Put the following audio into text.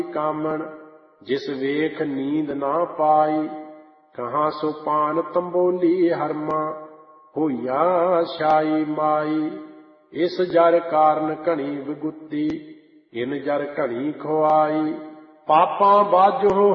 ਕਾਮਣ, ਜਿਸ ਵੇਖ ਨੀਂਦ ਨਾ ਪਾਈ। ਕਹਾਂ ਸੋ ਪਾਨ ਤੰਬੋਲੀ ਹਰਮਾ, ਹੋਈਆ ਛਾਈ ਮਾਈ। ਇਸ ਜਰ ਕਾਰਨ ਘਣੀ ਵਿਗੁਤੀ, ਇਨ ਜਰ ਘਣੀ ਖੁਆਈ। ਪਾਪਾਂ ਬਾਝੋਂ